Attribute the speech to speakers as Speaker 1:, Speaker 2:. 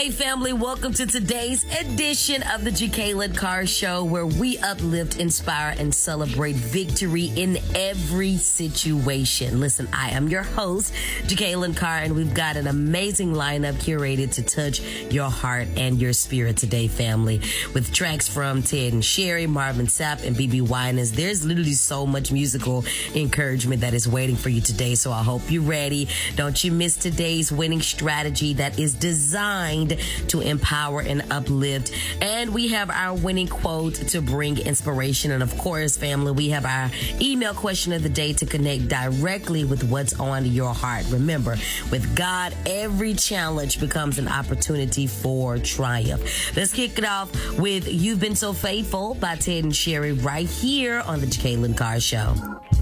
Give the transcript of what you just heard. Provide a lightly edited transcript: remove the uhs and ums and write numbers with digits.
Speaker 1: Hey family, welcome to today's edition of the Jacqueline Carr Show, where we uplift, inspire, and celebrate victory in every situation. Listen, I am your host, Jacqueline Carr, and we've got an amazing lineup curated to touch your heart and your spirit today, family. With tracks from Ted and Sherry, Marvin Sapp, and BB Winans, there's literally so much musical encouragement that is waiting for you today, so I hope you're ready. Don't you miss today's winning strategy that is designed to empower and uplift. And we have our winning quote to bring inspiration. And of course, family, we have our email question of the day to connect directly with what's on your heart. Remember, with God, every challenge becomes an opportunity for triumph. Let's kick it off with You've Been So Faithful by Ted and Sherry right here on the Jacqueline Carr Show.